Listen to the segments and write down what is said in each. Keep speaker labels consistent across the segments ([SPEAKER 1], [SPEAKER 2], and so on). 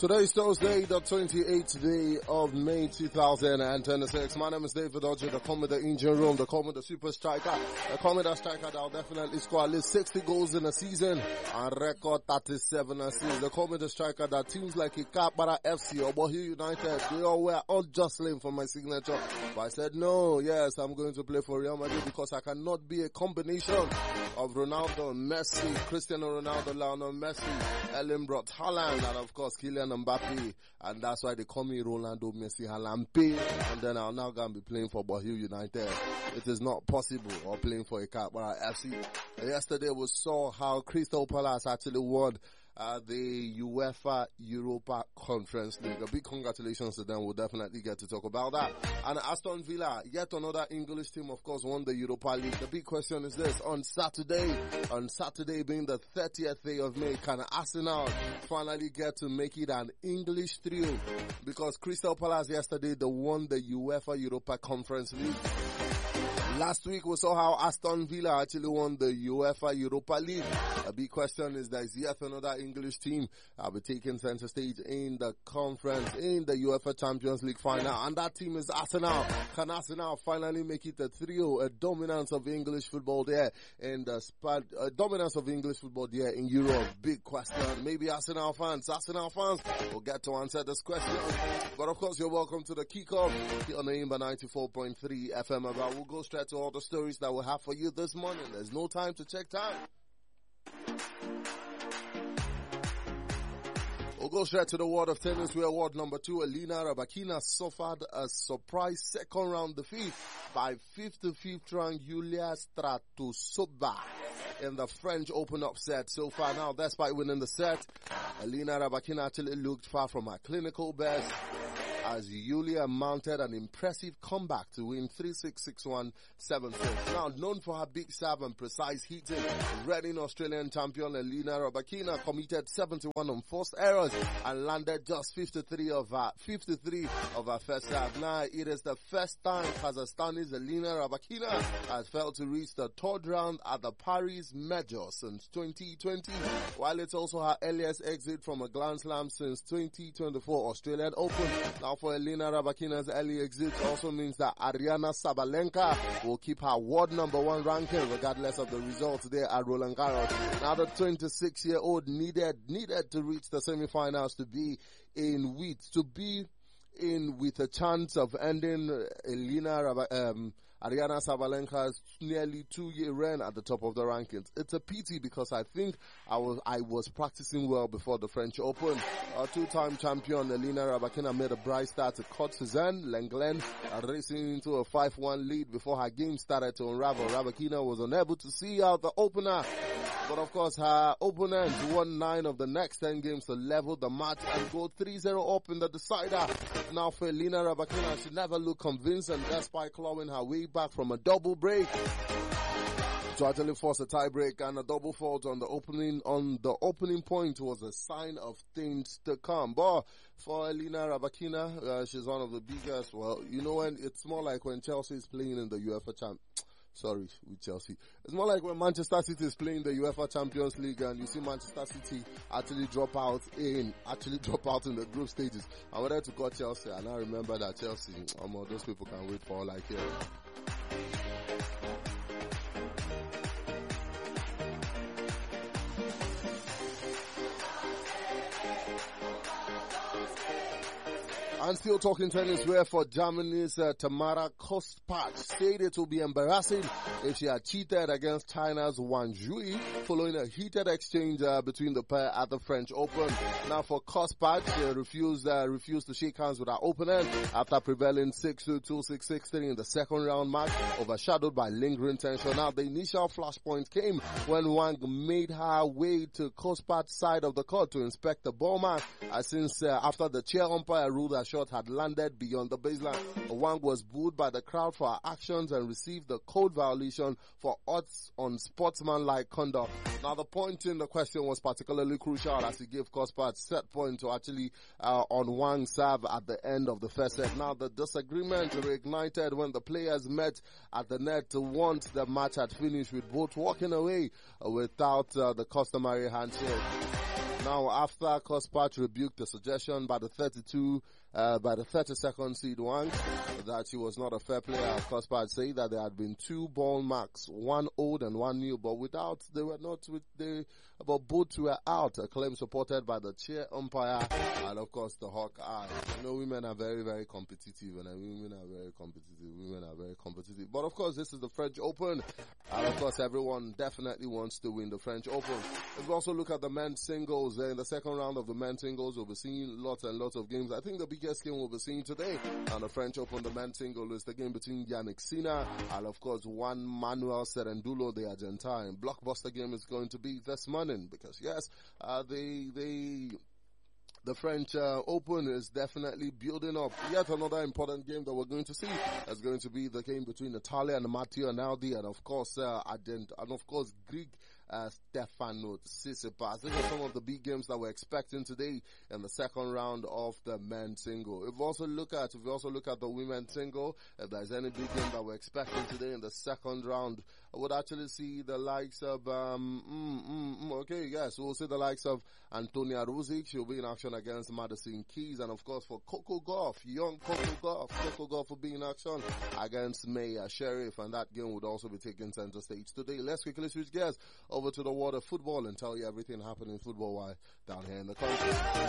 [SPEAKER 1] Today is Thursday, the 28th day of May 2026. My name is David Ojo. They call me the engine room. They call me the super striker. They call me the striker that will definitely score at least 60 goals in a season and record 37 assists. They call me the striker that teams like Ikabara FC or Bohio United, they all were all jostling for my signature. But I said, no, yes, I'm going to play for Real Madrid because I cannot be a combination of Ronaldo, Messi, Cristiano Ronaldo, Lionel Messi, Erling Braut Haaland, and of course Kylian Mbappe, and that's why they call me Rolando Messi Haaland, and then I'm now going to be playing for Bohio United. It is not possible, or playing for Ikabara FC. Yesterday we saw how Crystal Palace actually won the UEFA Europa Conference League. A big congratulations to them. We'll definitely get to talk about that. And Aston Villa, yet another English team, of course, won the Europa League. The big question is this: on Saturday being the 30th day of May, can Arsenal finally get to make it an English trio? Because Crystal Palace yesterday, they won the UEFA Europa Conference League. Last week we saw how Aston Villa actually won the UEFA Europa League. A big question is, there is yet another English team will be taking center stage in the conference, in the UEFA Champions League final, and that team is Arsenal. Can Arsenal finally make it a trio, a dominance of English football there in the dominance of English football there in Europe? Big question. Maybe Arsenal fans will get to answer this question. But of course, you're welcome to the kickoff here on the Imba 94.3 FM. About we'll go straight to all the stories that we'll have for you this morning. There's no time to check time. We'll go straight to the world of tennis, where award number 2, Elena Rybakina, suffered a surprise second round defeat by 55th ranked Yulia Stratosova in the French Open upset. So far now, despite winning the set, Elena Rybakina actually looked far from her clinical best, as Yulia mounted an impressive comeback to win 3-6, 6-1, 7-6. Now, known for her big serve and precise hitting, reigning Australian champion Elena Rybakina committed 71 unforced errors and landed just 53 of her first serve. Now, it is the first time Kazakhstani's Elena Rybakina has failed to reach the third round at the Paris Major since 2020, while it's also her earliest exit from a Grand Slam since 2024 Australian Open. Now, for Elena Rybakina's early exit also means that Aryna Sabalenka will keep her world number 1 ranking regardless of the results there at Roland Garros. Now, the 26-year-old needed to reach the semi-finals to be in with a chance of ending Aryna Sabalenka's nearly 2-year run at the top of the rankings. It's a pity because I think I was practicing well before the French Open. Our 2-time champion Elena Rybakina made a bright start to cut Suzanne Lenglen, racing into a 5-1 lead before her game started to unravel. Rybakina was unable to see out the opener, but of course her opponent won 9 of the next 10 games to level the match and go 3-0 up in the decider. Now, for Elena Rybakina, she never looked convincing despite clawing her way back from a double break to actually force a tie break, and a double fault on the opening point was a sign of things to come. But for Elena Rybakina, she's one of the biggest. Well, you know, when it's more like when Chelsea is playing in the UEFA with Chelsea. It's more like when Manchester City is playing the UEFA Champions League and you see Manchester City actually drop out in the group stages. I wanted to call Chelsea, and I remember that Chelsea, those people can wait for all I care. And still talking tennis, where for Germany's Tamara Kostpach said it would be embarrassing if she had cheated against China's Wang Zhui following a heated exchange between the pair at the French Open. Now, for Kostpach, she refused to shake hands with her opponent after prevailing 6-2, 2-6, 6-3 in the second round match, overshadowed by lingering tension. Now, the initial flashpoint came when Wang made her way to Kostpach's side of the court to inspect the ball match, since after the chair umpire ruled that shot had landed beyond the baseline. Wang was booed by the crowd for her actions and received a code violation for odds on sportsmanlike conduct. Now, the point in the question was particularly crucial as he gave Kostpach set point to actually on Wang's serve at the end of the first set. Now, the disagreement reignited when the players met at the net once the match had finished, with both walking away without the customary handshake. Now, after Kospach rebuked the suggestion by the 32nd seed Wang that he was not a fair player, Kospach said that there had been 2 ball marks, one old and one new, but both were out. A claim supported by the chair umpire and of course the Hawkeye. Women are very, very competitive, and women are very competitive. But of course, this is the French Open, and of course, everyone definitely wants to win the French Open. Let's also look at the men's singles. In the second round of the men's singles, we'll be seeing lots and lots of games. I think the biggest game we'll be seeing today on the French Open, the men's single, is the game between Yannick Sinner and of course Juan Manuel Cerendulo, the Argentine. Blockbuster game is going to be this morning because yes, the French Open is definitely building up. Yet another important game that we're going to see is going to be the game between Natalia and Matteo Naldi, and of course Greek Stefano Tsitsipas. These are some of the big games that we're expecting today in the second round of the men's single. If we also look at the women's single, if there's any big game that we're expecting today in the second round, I would actually see the likes of we'll see the likes of Antonia Rosic. She'll be in action against Madison Keys, and of course for Coco Gauff, young Coco Gauff will be in action against Maya Sheriff, and that game would also be taking center stage today. Let's quickly switch gears over to the world of football and tell you everything happening football-wise down here in the country.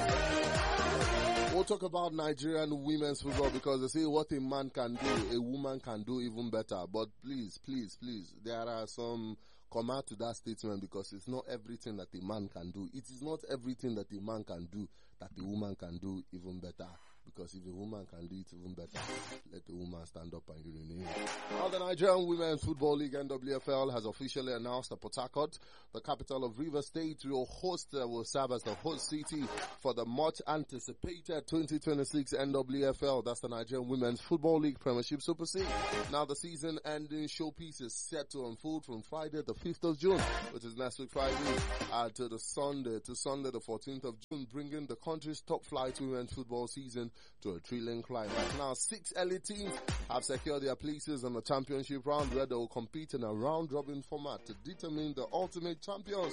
[SPEAKER 1] We'll talk about Nigerian women's football because they say what a man can do, a woman can do even better. But please, there are some comment to that statement because it's not everything that a man can do. It is not everything that a man can do that a woman can do even better. Because if a woman can do it even better, let the woman stand up and urinate. Now, the Nigerian Women's Football League NWFL has officially announced that Port Harcourt, the capital of Rivers State, will serve as the host city for the much anticipated 2026 NWFL. That's the Nigerian Women's Football League Premiership Super 6. Now, the season-ending showpiece is set to unfold from Friday, the 5th of June, which is next week Friday, to Sunday, the 14th of June, bringing the country's top-flight women's football season to a thrilling climax. Now, 6 elite teams have secured their places in the championship round, where they will compete in a round-robin format to determine the ultimate champions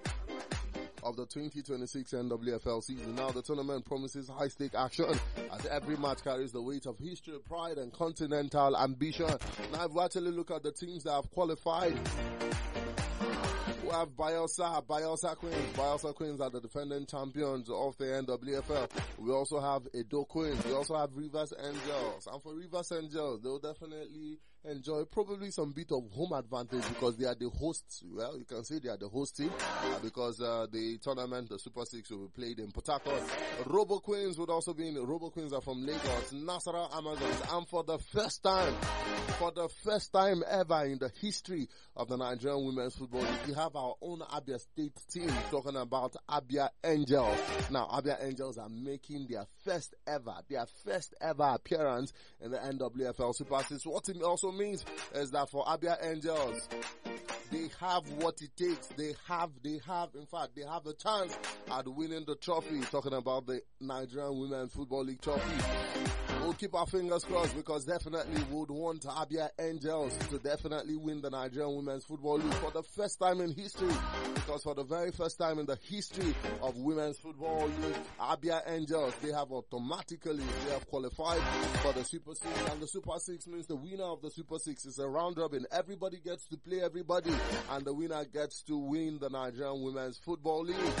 [SPEAKER 1] of the 2026 NWFL season. Now, the tournament promises high-stake action as every match carries the weight of history, pride, and continental ambition. Now, if we actually look at the teams that have qualified, we have Bayelsa Queens are the defending champions of the NWFL. We also have Edo Queens. We also have Rivers Angels. And for Rivers Angels, they'll definitely enjoy probably some bit of home advantage because they are the hosts. Well, you can say they are the host team because the tournament, the Super 6, will be played in Port Harcourt. Robo Queens would also be in. Robo Queens are from Lagos, Nasarawa Amazons, and for the first time ever in the history of the Nigerian Women's Football League, we have our own Abia State team talking about Abia Angels. Now, Abia Angels are making their first ever appearance in the NWFL Super 6. What it also means is that for Abia Angels, they have what it takes. They have a chance at winning the trophy. Talking about the Nigerian Women's Football League trophy. We'll keep our fingers crossed because definitely we would want Abia Angels to definitely win the Nigerian Women's Football League for the first time in history. Because for the very first time in the history of Women's Football League, Abia Angels, they have qualified for the Super 6. And the Super 6 means the winner of the Super 6 is a round robin. Everybody gets to play everybody, and the winner gets to win the Nigerian Women's Football League.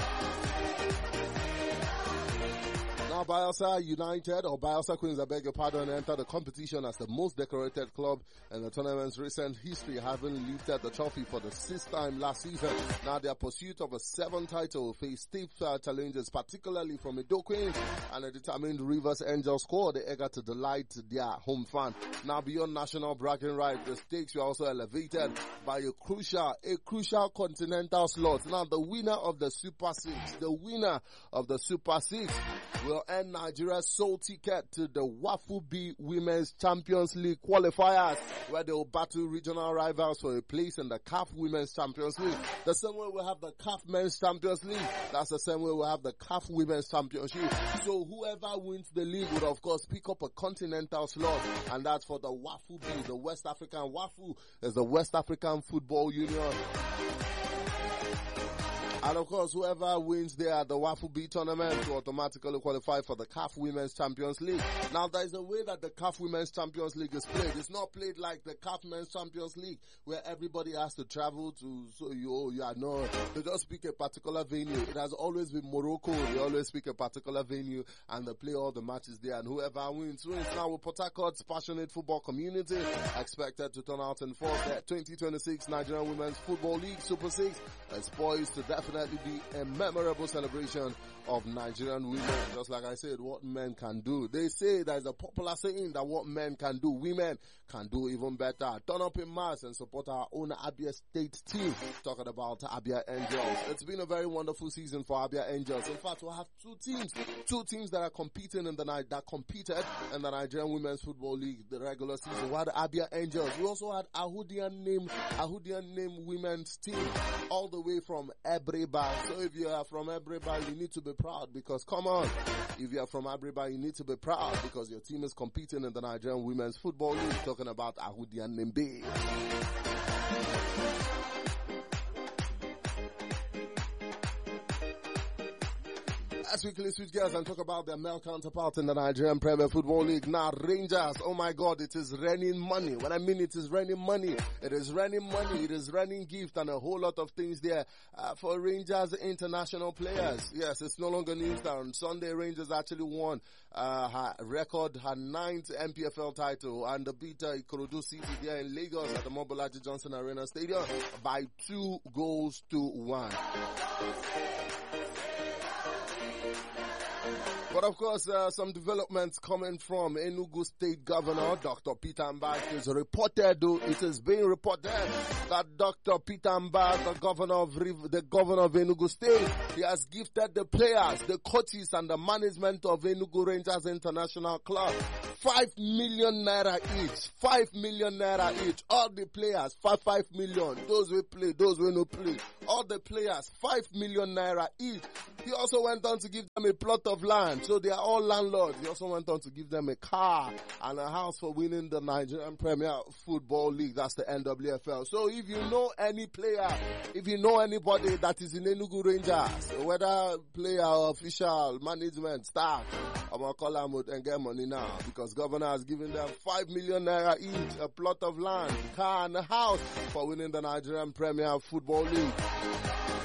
[SPEAKER 1] Now, Bayelsa United, or Bayelsa Queens, I beg your pardon, enter the competition as the most decorated club in the tournament's recent history, having lifted the trophy for the 6th time last season. Now, their pursuit of a 7th title will face stiff challenges, particularly from Edo Queens and a determined Rivers Angels squad, eager to delight their home fan. Now, beyond national bragging rights, the stakes were also elevated by a crucial continental slot. Now, the winner of the Super 6 will earn Nigeria's sole ticket to the Wafu B Women's Champions League qualifiers, where they will battle regional rivals for a place in the CAF Women's Champions League. The same way we have the CAF Men's Champions League, that's the same way we have the CAF Women's Championship. So whoever wins the league would of course pick up a continental slot, and that's for the Wafu B, the West African. Wafu is the West African Football Union. And of course, whoever wins there at the Waffle B tournament will automatically qualify for the CAF Women's Champions League. Now, there is a way that the CAF Women's Champions League is played. It's not played like the CAF Men's Champions League, where everybody has to travel to, so they just pick a particular venue. It has always been Morocco. They always pick a particular venue and they play all the matches there, and whoever wins. Now, with Port Harcourt's passionate football community expected to turn out in force, the 2026 Nigerian Women's Football League Super 6 is poised to definitely be a memorable celebration of Nigerian women. Just like I said, what men can do. They say there's a popular saying that what men can do, women can do even better. Turn up in mass and support our own Abia State team. Talking about Abia Angels. It's been a very wonderful season for Abia Angels. In fact, we'll have two teams that are competing in the night, that competed in the Nigerian Women's Football League, the regular season. We had Abia Angels. We also had Ahudian name women's team, all the way from Ebreba. So if you are from Ebreba, you need to be proud, because come on, if you are from Ebreba, you need to be proud because your team is competing in the Nigerian Women's Football League. Talking about Ahudian Nimbe. Let's quickly switch gears and talk about their male counterpart in the Nigerian Premier Football League. Now, Rangers, oh my God, it is raining money. When I mean it is raining money, it is raining money, it is raining gift and a whole lot of things there for Rangers international players. Yes, it's no longer news that on Sunday Rangers actually won her 9th MPFL title and beat Ikorodu City there in Lagos at the Mobolaji Johnson Arena Stadium by 2-1. But of course, some developments coming from Enugu State Governor Dr. Peter Mbak is reported. It is being reported that Dr. Peter Mbak, the governor of Enugu State, he has gifted the players, the coaches, and the management of Enugu Rangers International Club 5 million naira each. 5 million naira each. All the players, 5 million. Those who play, those who no play. All the players, 5 million naira each. He also went on to give them a plot of land. So they are all landlords. He also went on to give them a car and a house for winning the Nigerian Premier Football League. That's the NWFL. So if you know any player, if you know anybody that is in Enugu Rangers, whether player or official, management, staff, I'm going to call them and get money now, because governor has given them 5 million naira each, a plot of land, car and a house for winning the Nigerian Premier Football League.